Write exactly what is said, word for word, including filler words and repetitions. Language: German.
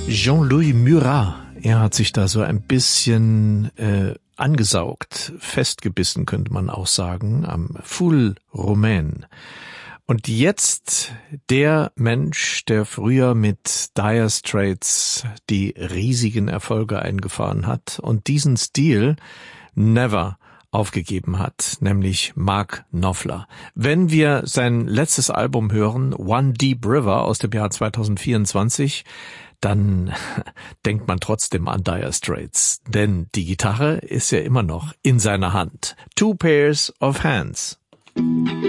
Jean-Louis Murat, er hat sich da so ein bisschen äh, angesaugt, festgebissen, könnte man auch sagen, am Foule Romaine. Und jetzt der Mensch, der früher mit Dire Straits die riesigen Erfolge eingefahren hat und diesen Stil never aufgegeben hat, nämlich Mark Knopfler. Wenn wir sein letztes Album hören, One Deep River aus dem Jahr zwanzig vierundzwanzig, dann denkt man trotzdem an Dire Straits, denn die Gitarre ist ja immer noch in seiner Hand. Two Pairs of Hands.